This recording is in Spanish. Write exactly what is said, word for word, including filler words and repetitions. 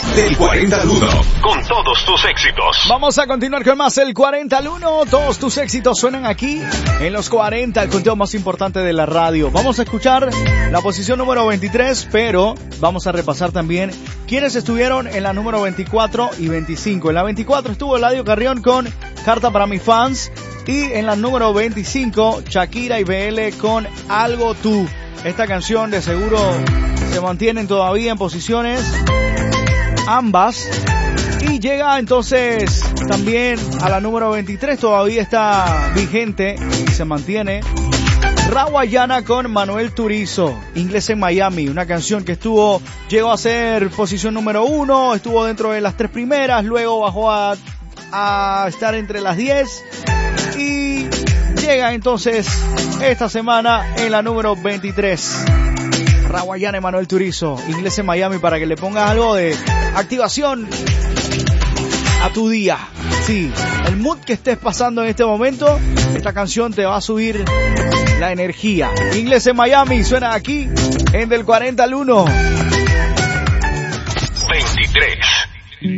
Del cuarenta al uno, con todos tus éxitos. Vamos a continuar con más el cuarenta al uno. Todos tus éxitos suenan aquí en los cuarenta, el conteo más importante de la radio. Vamos a escuchar la posición número veintitrés, pero vamos a repasar también quiénes estuvieron en la número veinticuatro y veinticinco. En la veinticuatro estuvo Eladio Carrión con Carta para mis fans. Y en la número veinticinco, Shakira y B L con Algo Tú. Esta canción de seguro se mantienen todavía en posiciones ambas. Y llega entonces también a la número veintitrés, todavía está vigente y se mantiene, Rawayana con Manuel Turizo, Inglés en Miami, una canción que estuvo, llegó a ser posición número uno, estuvo dentro de las tres primeras, luego bajó a, a estar entre las diez y llega entonces esta semana en la número veintitrés. Rawayana y Manuel Turizo, Inglés en Miami, para que le pongas algo de activación a tu día. Sí, el mood que estés pasando en este momento, esta canción te va a subir la energía. Inglés en Miami suena aquí en Del cuarenta al uno. veintitrés.